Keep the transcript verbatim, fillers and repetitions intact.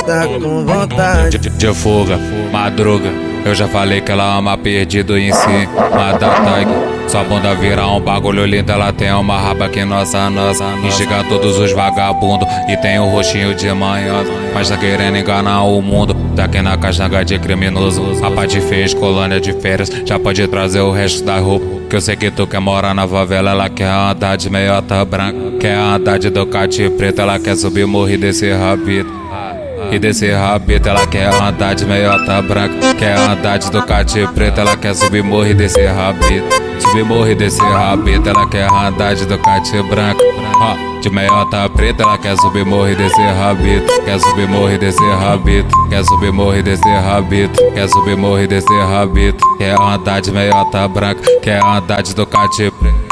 tá com vontade de, de fuga, madruga. Eu já falei que ela ama perdido em si, mata tag. Sua bunda vira um bagulho lindo, ela tem uma raba que nossa, nossa, instiga todos os vagabundos e tem o rostinho de manhã, mas tá querendo enganar o mundo. Tá aqui na caixanga de criminoso, a parte fez colônia de férias, já pode trazer o resto da roupa. Que eu sei que tu quer morar na favela, ela quer andar de meiota branca, quer andar de Ducati preta, ela quer subir morro e descer rabito. E descer rabito, ela quer andar de meiota branca, quer andar de Ducati preta, ela quer subir morro e descer rabito. Subir morro e descer rabito, ela quer andar de Ducati branca, ó, de meiota preta, ela quer subir morro e descer rabito, quer subir morro e descer rabito, quer subir morro e descer rabito, quer subir morro e descer rabito, quer andar de meiota branca, quer andar de Ducati preta.